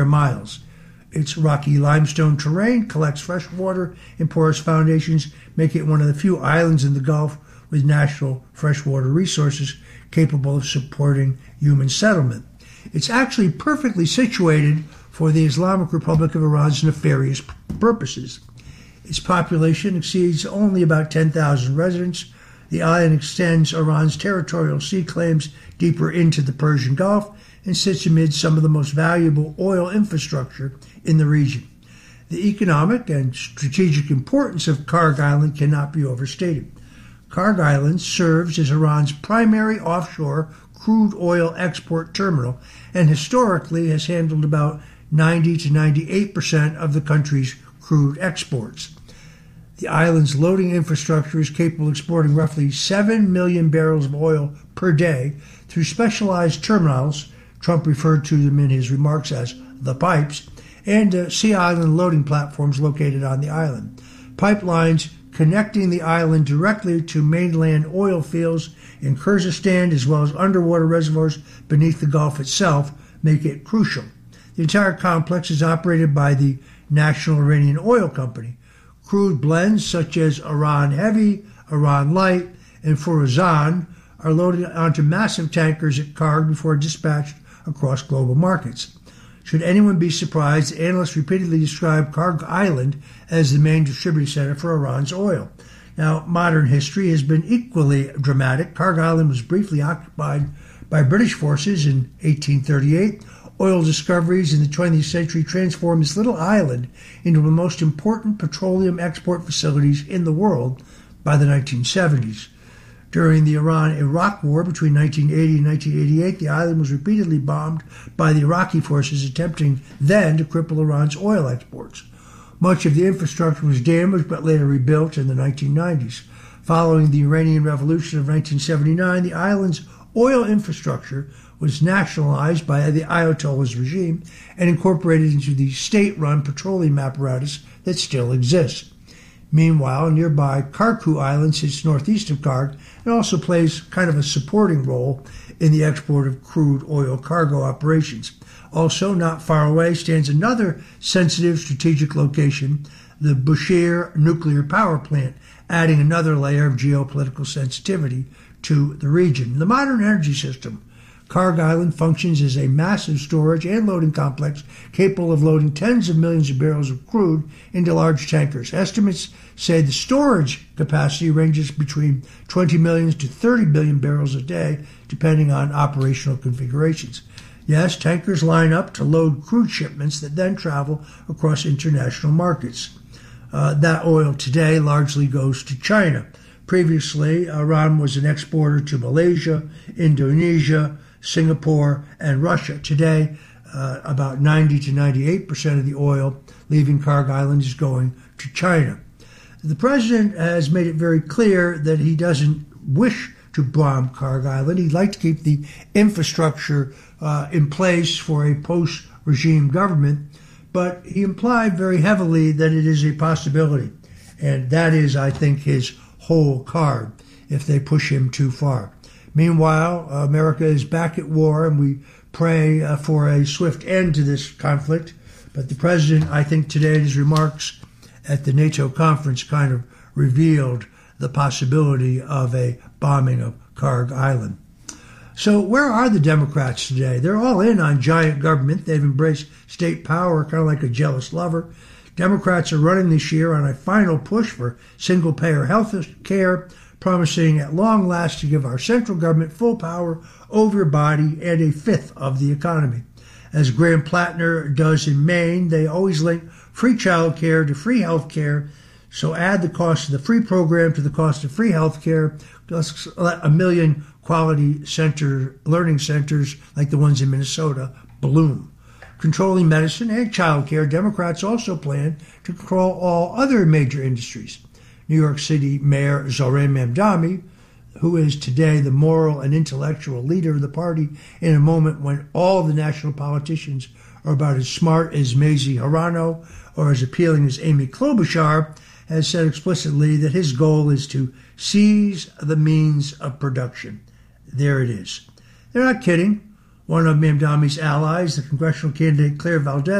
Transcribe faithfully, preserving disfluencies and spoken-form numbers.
miles. Its rocky limestone terrain collects fresh water in porous foundations, making it one of the few islands in the Gulf with natural freshwater resources capable of supporting human settlement. It's actually perfectly situated for the Islamic Republic of Iran's nefarious purposes. Its population exceeds only about ten thousand residents. The island extends Iran's territorial sea claims deeper into the Persian Gulf and sits amid some of the most valuable oil infrastructure in the region. The economic and strategic importance of Kharg Island cannot be overstated. Kharg Island serves as Iran's primary offshore crude oil export terminal and historically has handled about ninety to ninety-eight percent of the country's crude exports. The island's loading infrastructure is capable of exporting roughly seven million barrels of oil per day through specialized terminals, Trump referred to them in his remarks as the pipes, and uh, sea island loading platforms located on the island. Pipelines connecting the island directly to mainland oil fields in Kyrgyzstan, as well as underwater reservoirs beneath the Gulf itself, make it crucial. The entire complex is operated by the National Iranian Oil Company. Crude blends such as Iran Heavy, Iran Light, and Furuzan are loaded onto massive tankers at Kharg before dispatched across global markets. Should anyone be surprised, analysts repeatedly describe Kharg Island as the main distributing center for Iran's oil. Now, modern history has been equally dramatic. Kharg Island was briefly occupied by British forces in eighteen thirty-eight. Oil discoveries in the twentieth century transformed this little island into one of the most important petroleum export facilities in the world by the nineteen seventies. During the Iran-Iraq War between nineteen eighty and nineteen eighty-eight, the island was repeatedly bombed by the Iraqi forces attempting then to cripple Iran's oil exports. Much of the infrastructure was damaged but later rebuilt in the nineteen nineties. Following the Iranian Revolution of nineteen seventy-nine, the island's oil infrastructure was nationalized by the Ayatollah's regime and incorporated into the state-run petroleum apparatus that still exists. Meanwhile, nearby Karku Island sits northeast of Kharg and also plays kind of a supporting role in the export of crude oil cargo operations. Also, not far away stands another sensitive strategic location, the Bushehr nuclear power plant, adding another layer of geopolitical sensitivity to the region. The modern energy system, Kharg Island functions as a massive storage and loading complex capable of loading tens of millions of barrels of crude into large tankers. Estimates say the storage capacity ranges between twenty million to thirty billion barrels a day, depending on operational configurations. Yes, tankers line up to load crude shipments that then travel across international markets. Uh, that oil today largely goes to China. Previously, Iran was an exporter to Malaysia, Indonesia, Singapore, and Russia. Today, uh, about ninety to ninety-eight percent of the oil leaving Kharg Island is going to China. The president has made it very clear that he doesn't wish to bomb Kharg Island. He'd like to keep the infrastructure uh, in place for a post-regime government, but he implied very heavily that it is a possibility. And that is, I think, his whole card if they push him too far. Meanwhile, America is back at war, and we pray uh, for a swift end to this conflict. But the president, I think today in his remarks at the NATO conference, kind of revealed the possibility of a bombing of Kharg Island. So where are the Democrats today? They're all in on giant government. They've embraced state power, kind of like a jealous lover. Democrats are running this year on a final push for single-payer health care, promising at long last to give our central government full power over your body and a fifth of the economy. As Graham Plattner does in Maine, they always link free child care to free health care. So add the cost of the free program to the cost of free health care. Let's let a million quality center learning centers like the ones in Minnesota bloom. Controlling medicine and child care, Democrats also plan to control all other major industries. New York City Mayor Zohran Mamdani, who is today the moral and intellectual leader of the party in a moment when all the national politicians are about as smart as Mazie Hirono or as appealing as Amy Klobuchar, has said explicitly that his goal is to seize the means of production. There it is. They're not kidding. One of Mamdani's allies, the congressional candidate Claire Valdez,